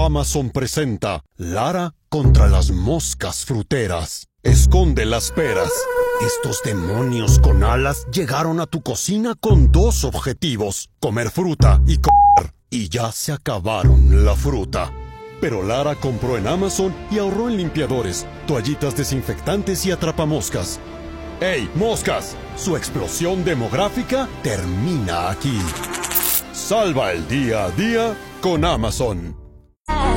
Amazon presenta Lara contra las moscas fruteras. Esconde las peras. Estos demonios con alas llegaron a tu cocina con dos objetivos: comer fruta y comer. Y ya se acabaron la fruta. Pero Lara compró en Amazon y ahorró en limpiadores, toallitas desinfectantes y atrapamoscas. ¡Ey, moscas! Su explosión demográfica termina aquí. Salva el día a día con Amazon.